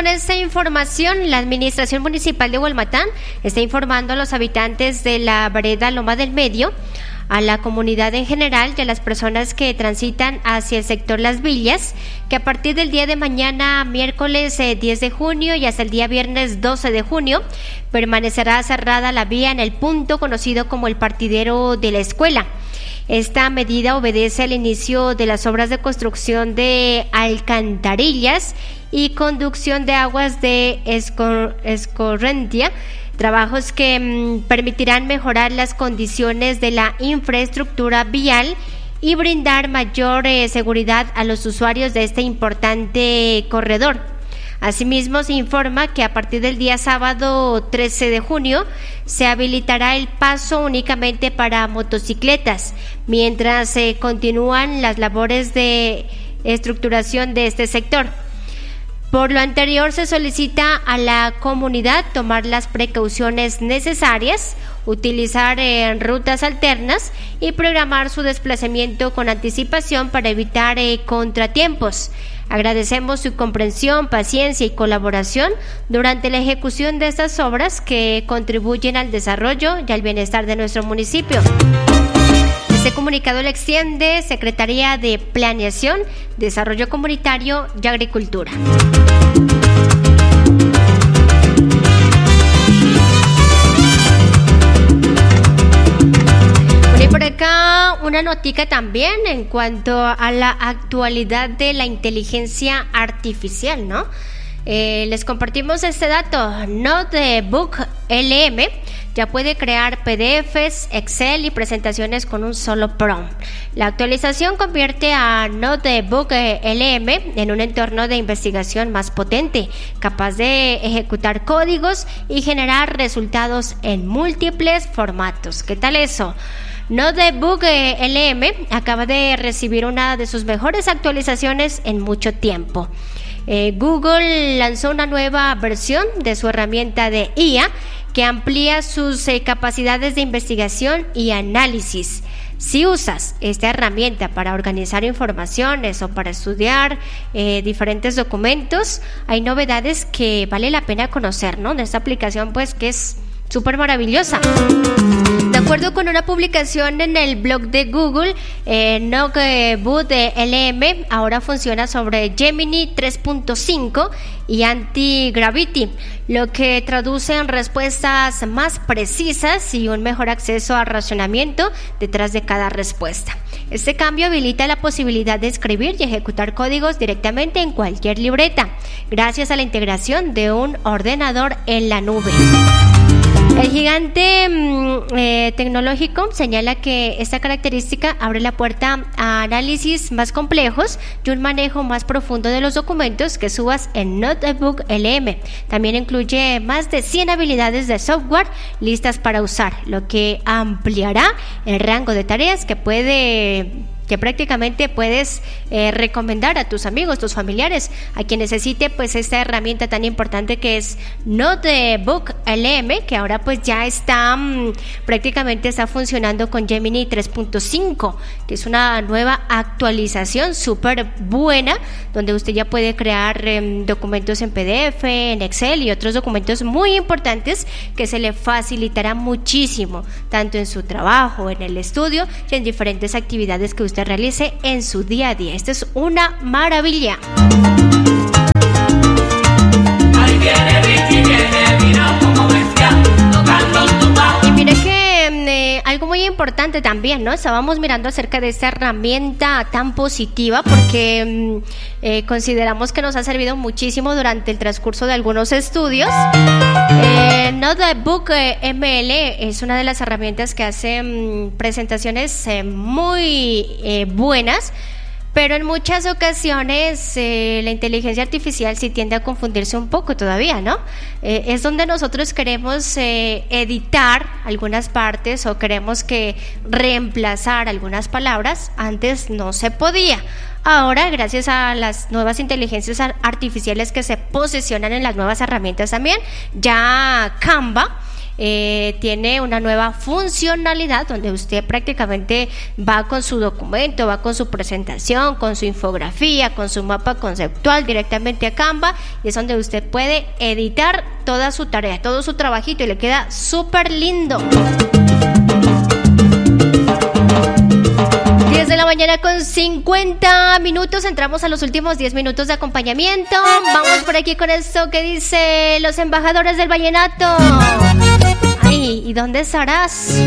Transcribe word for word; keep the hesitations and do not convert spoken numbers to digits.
con esta información. La Administración Municipal de Hualmatán está informando a los habitantes de la vereda Loma del Medio, a la comunidad en general y a las personas que transitan hacia el sector Las Villas, que a partir del día de mañana, miércoles eh, diez de junio y hasta el día viernes doce de junio, permanecerá cerrada la vía en el punto conocido como el partidero de la escuela. Esta medida obedece al inicio de las obras de construcción de alcantarillas y conducción de aguas de escor- escorrentia, trabajos que mmm, permitirán mejorar las condiciones de la infraestructura vial y brindar mayor eh, seguridad a los usuarios de este importante corredor. Asimismo, se informa que a partir del día sábado trece de junio se habilitará el paso únicamente para motocicletas, mientras se eh, continúan las labores de estructuración de este sector. Por lo anterior, se solicita a la comunidad tomar las precauciones necesarias, utilizar eh, rutas alternas y programar su desplazamiento con anticipación para evitar eh, contratiempos. Agradecemos su comprensión, paciencia y colaboración durante la ejecución de estas obras que contribuyen al desarrollo y al bienestar de nuestro municipio. Este comunicado lo extiende Secretaría de Planeación, Desarrollo Comunitario y Agricultura. Bueno, y por acá una notica también en cuanto a la actualidad de la inteligencia artificial, ¿no? Eh, les compartimos este dato. Notebook L M ya puede crear P D Fs, Excel y presentaciones con un solo prompt. La actualización convierte a Notebook L M en un entorno de investigación más potente, capaz de ejecutar códigos y generar resultados en múltiples formatos. ¿Qué tal eso? Notebook L M acaba de recibir una de sus mejores actualizaciones en mucho tiempo. Eh, Google lanzó una nueva versión de su herramienta de I A que amplía sus eh, capacidades de investigación y análisis. Si usas esta herramienta para organizar informaciones o para estudiar eh, diferentes documentos, hay novedades que vale la pena conocer, ¿no? De esta aplicación, pues, que es súper maravillosa. De acuerdo con una publicación en el blog de Google, eh, Notebook L M ahora funciona sobre Gemini tres punto cinco y Anti-Gravity, lo que traduce en respuestas más precisas y un mejor acceso al razonamiento detrás de cada respuesta. Este cambio habilita la posibilidad de escribir y ejecutar códigos directamente en cualquier libreta, gracias a la integración de un ordenador en la nube. El gigante eh, tecnológico señala que esta característica abre la puerta a análisis más complejos y un manejo más profundo de los documentos que subas en Notebook L M. También incluye más de cien habilidades de software listas para usar, lo que ampliará el rango de tareas que puede... que prácticamente puedes eh, recomendar a tus amigos, tus familiares, a quien necesite pues esta herramienta tan importante que es Notebook L M, que ahora pues ya está mmm, prácticamente está funcionando con Gemini tres punto cinco, que es una nueva actualización súper buena, donde usted ya puede crear eh, documentos en P D F, en Excel y otros documentos muy importantes que se le facilitará muchísimo, tanto en su trabajo, en el estudio y en diferentes actividades que usted usted realice en su día a día. Esto es una maravilla. Y mire que eh, algo muy importante también, ¿no? Estábamos mirando acerca de esta herramienta tan positiva porque eh, consideramos que nos ha servido muchísimo durante el transcurso de algunos estudios. Eh, Notebook eh, M L es una de las herramientas que hace mm, presentaciones eh, muy eh, buenas, pero en muchas ocasiones eh, la inteligencia artificial sí tiende a confundirse un poco todavía, ¿no? Eh, es donde nosotros queremos eh, editar algunas partes o queremos que reemplazar algunas palabras, antes no se podía. ahora gracias a las nuevas inteligencias artificiales que se posicionan en las nuevas herramientas también, ya Canva Eh, tiene una nueva funcionalidad donde usted prácticamente va con su documento, va con su presentación, con su infografía, con su mapa conceptual directamente a Canva, y es donde usted puede editar toda su tarea, todo su trabajito, y le queda súper lindo. diez de la mañana con cincuenta minutos, entramos a los últimos diez minutos de acompañamiento. Vamos por aquí con esto que dice Los Embajadores del Vallenato. Ay, ¿y dónde estarás?